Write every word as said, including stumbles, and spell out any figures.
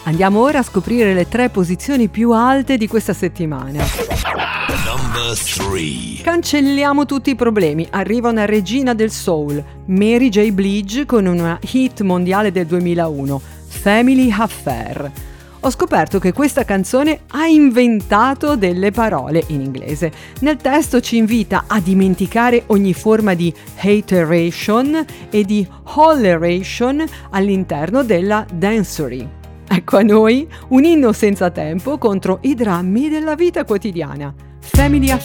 Andiamo ora a scoprire le tre posizioni più alte di questa settimana. Number three. Cancelliamo tutti i problemi. Arriva una regina del soul, Mary J. Blige, con una hit mondiale del duemilauno, Family Affair. Ho scoperto che questa canzone ha inventato delle parole in inglese. Nel testo ci invita a dimenticare ogni forma di hateration e di holleration all'interno della dancery. Ecco a noi un inno senza tempo contro i drammi della vita quotidiana. Family Affair.